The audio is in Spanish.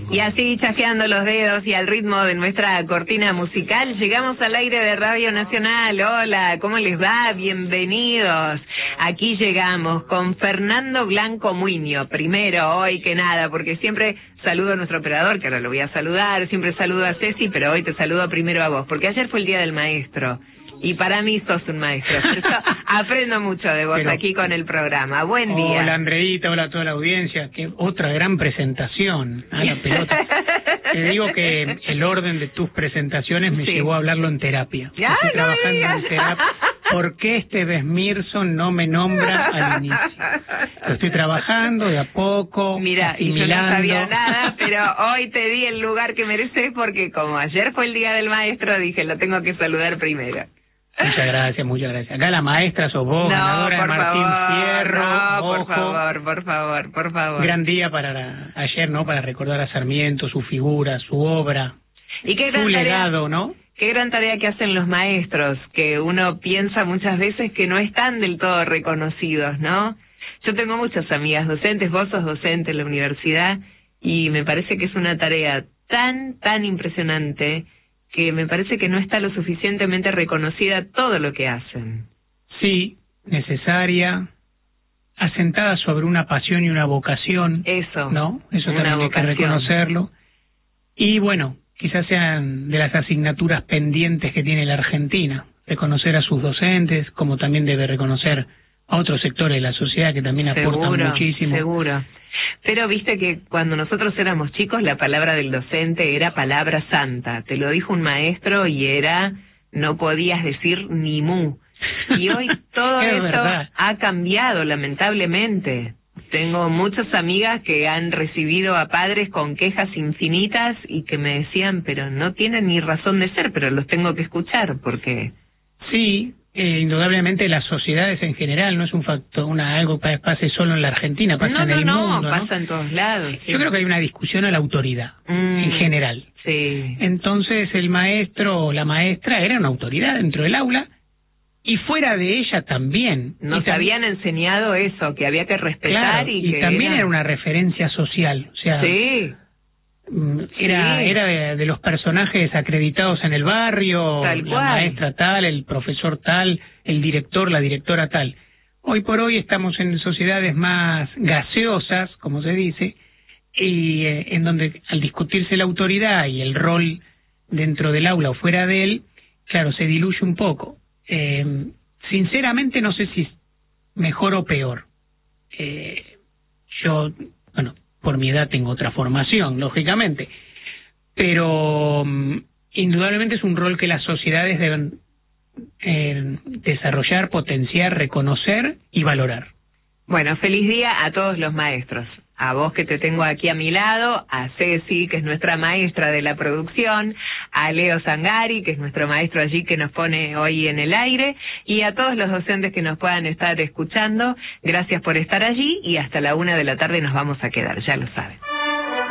Y así, chasqueando los dedos y al ritmo de nuestra cortina musical, llegamos al aire de Radio Nacional. Hola, ¿cómo les va? Bienvenidos. Aquí llegamos con Fernando Blanco Muiño, primero, hoy que nada, porque siempre saludo a nuestro operador, que ahora lo voy a saludar, siempre saludo a Ceci, pero hoy te saludo primero a vos, porque ayer fue el Día del Maestro. Y para mí sos un maestro, por eso aprendo mucho de vos aquí con el programa. Buen día. Hola Andreita, hola a toda la audiencia. Que otra gran presentación a la pelota. Te digo que el orden de tus presentaciones me llevó a hablarlo en terapia. Ya, estoy trabajando en terapia. ¿Por qué este Besmirson no me nombra al inicio? Lo estoy trabajando de a poco. Mira, y yo no sabía nada, pero hoy te di el lugar que mereces porque como ayer fue el Día del Maestro, dije, lo tengo que saludar primero. Muchas gracias, muchas gracias. Acá la maestra sos vos, ganadora de Martín Fierro. No, por favor. Gran día para ayer, ¿no? Para recordar a Sarmiento, su figura, su obra, y qué su legado, ¿no? Qué gran tarea que hacen los maestros, que uno piensa muchas veces que no están del todo reconocidos, ¿no? Yo tengo muchas amigas docentes, vos sos docente en la universidad, y me parece que es una tarea tan impresionante que me parece que no está lo suficientemente reconocida todo lo que hacen. Sí, necesaria, asentada sobre una pasión y una vocación. Eso, ¿no? Eso también hay que reconocerlo. Y bueno, quizás sean de las asignaturas pendientes que tiene la Argentina, reconocer a sus docentes, como también debe reconocer a otros sectores de la sociedad que también aportan muchísimo. Seguro. Pero viste que cuando nosotros éramos chicos la palabra del docente era palabra santa. Te lo dijo un maestro y era, no podías decir ni mu. Y hoy todo eso ha cambiado, lamentablemente. Tengo muchas amigas que han recibido a padres con quejas infinitas y que me decían, pero no tienen ni razón de ser, pero los tengo que escuchar porque... Sí, indudablemente las sociedades en general, no es un factor, algo que pase solo en la Argentina, pasa en el mundo, ¿no? Pasa en todos lados. Sí. Yo creo que hay una discusión a la autoridad, en general. Sí. Entonces el maestro o la maestra era una autoridad dentro del aula y fuera de ella también. Nos habían enseñado eso, que había que respetar. Claro, y que también era una referencia social, o sea... Sí. Era de los personajes acreditados en el barrio, la maestra tal, el profesor tal, el director, la directora tal. Hoy por hoy estamos en sociedades más gaseosas, como se dice, y en donde al discutirse la autoridad y el rol dentro del aula o fuera de él, claro, se diluye un poco. Sinceramente no sé si es mejor o peor. Yo, bueno, por mi edad tengo otra formación, lógicamente, pero indudablemente es un rol que las sociedades deben desarrollar, potenciar, reconocer y valorar. Bueno, feliz día a todos los maestros. A vos que te tengo aquí a mi lado, a Ceci, que es nuestra maestra de la producción, a Leo Zangari, que es nuestro maestro allí que nos pone hoy en el aire, y a todos los docentes que nos puedan estar escuchando. Gracias por estar allí y hasta la 1 de la tarde nos vamos a quedar, ya lo saben.